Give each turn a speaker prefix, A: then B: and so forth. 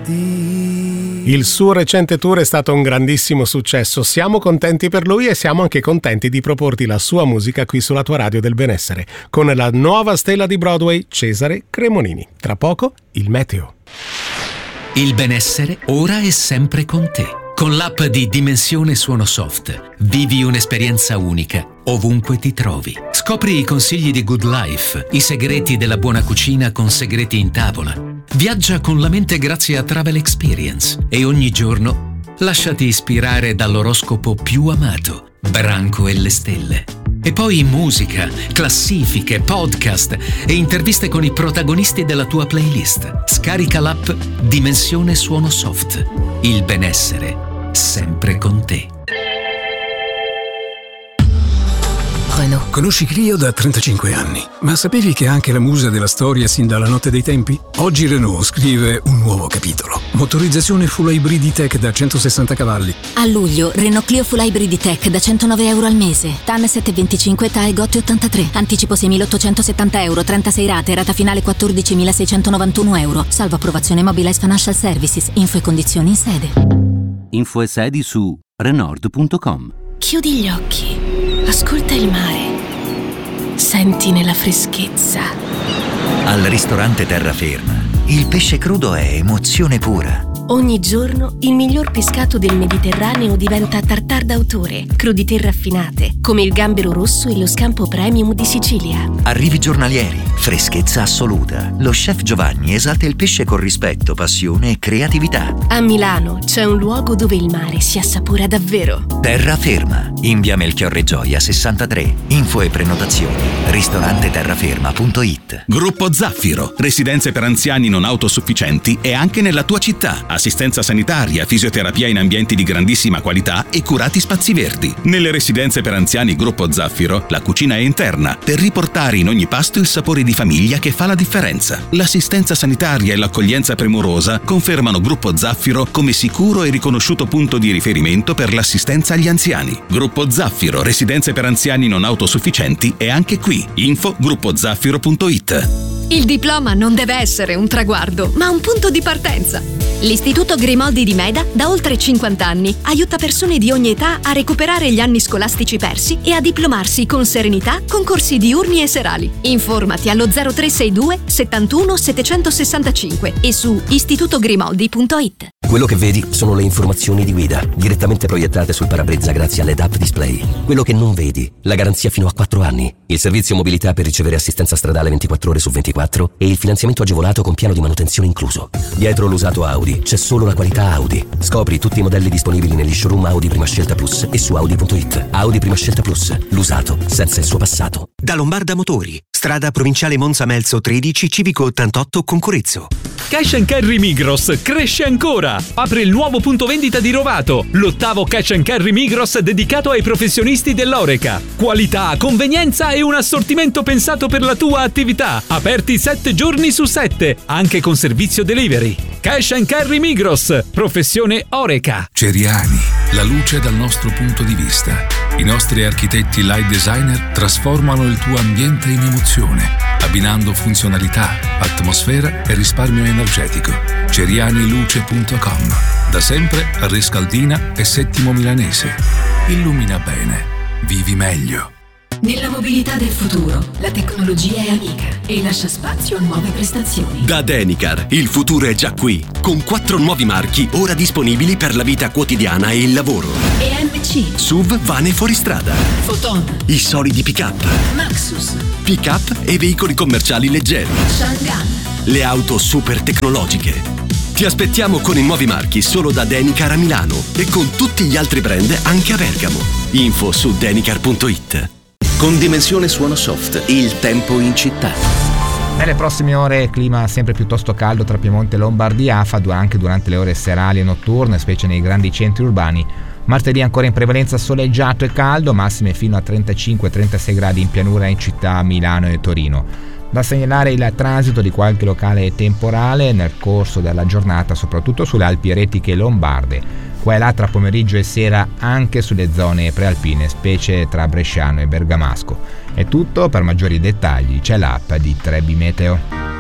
A: Il suo recente tour è stato un grandissimo successo, siamo contenti per lui e siamo anche contenti di proporti la sua musica qui sulla tua radio del benessere, con la nuova stella di Broadway, Cesare Cremonini. Tra poco, il meteo.
B: Il benessere ora è sempre con te. Con l'app di Dimensione Suono Soft vivi un'esperienza unica ovunque ti trovi. Scopri i consigli di Good Life, i segreti della buona cucina con segreti in tavola. Viaggia con la mente grazie a Travel Experience e ogni giorno lasciati ispirare dall'oroscopo più amato, Branco e le stelle. E poi musica, classifiche, podcast e interviste con i protagonisti della tua playlist. Scarica l'app Dimensione Suono Soft. Il benessere sempre con te.
C: Renault. Conosci Clio da 35 anni, ma sapevi che è anche la musa della storia sin dalla notte dei tempi? Oggi Renault scrive un nuovo capitolo. Motorizzazione Full Hybrid E-Tech da 160 cavalli.
D: A luglio, Renault Clio Full Hybrid E-Tech da €109 al mese. TAN 725, TAE GOT 83. Anticipo €6.870, 36 rate, rata finale €14.691. Salvo approvazione Mobilize Financial Services. Info e condizioni in sede.
E: Info e sedi su Renault.com.
F: Chiudi gli occhi, ascolta il mare, senti nella freschezza.
G: Al ristorante Terraferma, il pesce crudo è emozione pura.
F: Ogni giorno il miglior pescato del Mediterraneo diventa tartar d'autore, crudité raffinate, come il gambero rosso e lo scampo premium di Sicilia.
G: Arrivi giornalieri, freschezza assoluta. Lo chef Giovanni esalta il pesce con rispetto, passione e creatività.
F: A Milano c'è un luogo dove il mare si assapora davvero.
G: Terraferma, in via Melchiorre Gioia 63. Info e prenotazioni ristoranteterraferma.it.
H: Gruppo Zaffiro, residenze per anziani non autosufficienti e anche nella tua città. Assistenza sanitaria, fisioterapia in ambienti di grandissima qualità e curati spazi verdi. Nelle residenze per anziani Gruppo Zaffiro, la cucina è interna per riportare in ogni pasto il sapore di famiglia che fa la differenza. L'assistenza sanitaria e l'accoglienza premurosa confermano Gruppo Zaffiro come sicuro e riconosciuto punto di riferimento per l'assistenza agli anziani. Gruppo Zaffiro, residenze per anziani non autosufficienti è anche qui. Info gruppozaffiro.it.
I: Il diploma non deve essere un traguardo, ma un punto di partenza. L'Istituto Grimoldi di Meda, da oltre 50 anni, aiuta persone di ogni età a recuperare gli anni scolastici persi e a diplomarsi con serenità con corsi diurni e serali. Informati allo 0362 71 765 e su istitutogrimoldi.it.
J: Quello che vedi sono le informazioni di guida, direttamente proiettate sul parabrezza grazie all'EDAP Display. Quello che non vedi, la garanzia fino a 4 anni, il servizio mobilità per ricevere assistenza stradale 24 ore su 24 e il finanziamento agevolato con piano di manutenzione incluso. Dietro l'usato Audi c'è solo la qualità Audi. Scopri tutti i modelli disponibili negli showroom Audi Prima Scelta Plus e su Audi.it. Audi Prima Scelta Plus, l'usato senza il suo passato.
K: Da Lombarda Motori, strada provinciale Monza Melzo 13, civico 88 Concorezzo.
L: Cash & Carry Migros cresce ancora. Apre il nuovo punto vendita di Rovato, l'8º Cash & Carry Migros dedicato ai professionisti dell'Oreca. Qualità, convenienza e un assortimento pensato per la tua attività. Aperti 7 giorni su 7, anche con servizio delivery. Cash & Carry Migros, professione Oreca.
M: Ceriani, la luce dal nostro punto di vista. I nostri architetti light designer trasformano il tuo ambiente in emozione, abbinando funzionalità, atmosfera e risparmio energetico. Cerianiluce.com. Da sempre a Rescaldina e Settimo Milanese. Illumina bene. Vivi meglio.
N: Nella mobilità del futuro, la tecnologia è amica e lascia spazio a nuove prestazioni.
O: Da Denicar, il futuro è già qui, con 4 nuovi marchi ora disponibili per la vita quotidiana e il lavoro.
N: EMC,
O: SUV, van e fuoristrada,
N: Photon,
O: i solidi pick-up,
N: Maxus,
O: pick-up e veicoli commerciali leggeri,
N: Shangan,
O: le auto super tecnologiche. Ti aspettiamo con i nuovi marchi solo da Denicar a Milano e con tutti gli altri brand anche a Bergamo. Info su denicar.it. Con Dimensione Suono Soft, il tempo in città.
P: Nelle prossime ore clima sempre piuttosto caldo tra Piemonte e Lombardia, anche durante le ore serali e notturne, specie nei grandi centri urbani. Martedì ancora in prevalenza soleggiato e caldo, massime fino a 35-36 gradi in pianura in città Milano e Torino. Da segnalare il transito di qualche locale temporale nel corso della giornata, soprattutto sulle Alpi Retiche lombarde. Qua e là tra pomeriggio e sera anche sulle zone prealpine, specie tra Bresciano e Bergamasco. È tutto, per maggiori dettagli c'è l'app di Trebi Meteo.